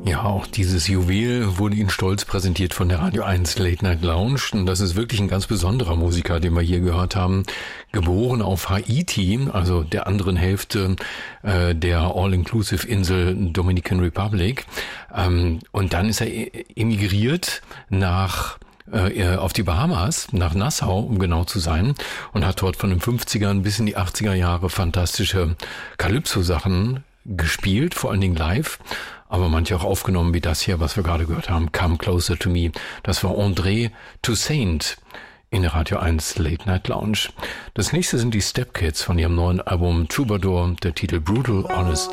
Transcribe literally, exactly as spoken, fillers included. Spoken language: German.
Ja, auch dieses Juwel wurde Ihnen stolz präsentiert von der Radio eins Late Night Lounge. Und das ist wirklich ein ganz besonderer Musiker, den wir hier gehört haben. Geboren auf Haiti, also der anderen Hälfte äh, der All-Inclusive-Insel Dominican Republic. Ähm, und dann ist er emigriert nach äh, auf die Bahamas, nach Nassau, um genau zu sein, und hat dort von den fünfzigern bis in die achtziger Jahre fantastische Calypso-Sachen gespielt, vor allen Dingen live, aber manche auch aufgenommen, wie das hier, was wir gerade gehört haben, Come Closer to Me. Das war André Toussaint in der Radio eins Late Night Lounge. Das nächste sind die Step Kids von ihrem neuen Album Troubadour, der Titel Brutal Honesty.